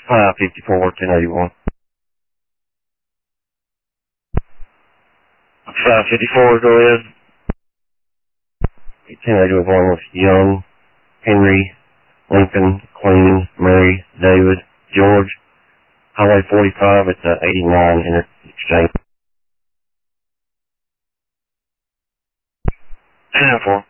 554, 1081. 554, go ahead. 1081 with Young, Henry, Lincoln, Queen, Mary, David, George. Highway 45 at the 89 interchange. 10-4.